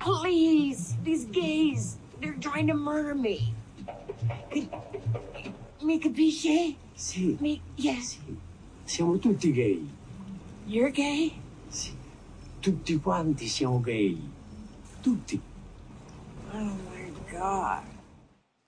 Please, these gays, they're trying to murder me. Mi capisce? Sì. Yes. Sì. Siamo tutti gay. You're gay? Sì. Tutti quanti siamo gay. Tutti. Oh my God.